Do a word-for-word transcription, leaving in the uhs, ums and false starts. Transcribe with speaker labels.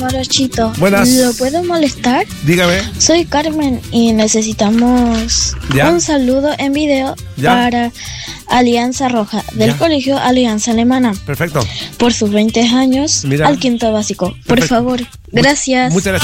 Speaker 1: Morochito,
Speaker 2: Buenas.
Speaker 1: ¿lo puedo molestar?
Speaker 2: Dígame.
Speaker 1: Soy Carmen y necesitamos
Speaker 2: ¿Ya?
Speaker 1: un saludo en video
Speaker 2: ¿Ya?
Speaker 1: para Alianza Roja del
Speaker 2: ¿Ya?
Speaker 1: Colegio Alianza Alemana
Speaker 2: Perfecto.
Speaker 1: por sus veinte años
Speaker 2: Mira.
Speaker 1: al quinto básico. Por
Speaker 2: Perfecto.
Speaker 1: favor, gracias.
Speaker 2: Muchas gracias.